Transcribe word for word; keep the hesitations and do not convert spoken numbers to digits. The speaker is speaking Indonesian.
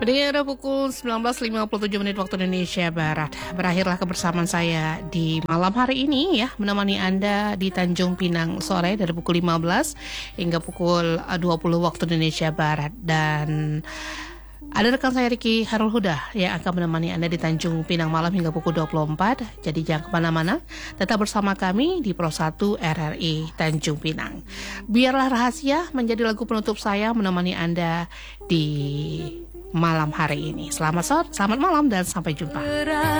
Pendengar pukul sembilan belas lima puluh tujuh menit waktu Indonesia Barat. Berakhirlah kebersamaan saya di malam hari ini ya, menemani Anda di Tanjung Pinang sore dari pukul lima belas hingga pukul dua puluh waktu Indonesia Barat. Dan ada rekan saya Riki Harul Huda yang akan menemani Anda di Tanjung Pinang malam hingga pukul dua puluh empat. Jadi jangan kemana-mana, tetap bersama kami di Pro satu R R I Tanjung Pinang. Biarlah Rahasia menjadi lagu penutup saya menemani Anda di malam hari ini. Selamat sore, selamat malam dan sampai jumpa.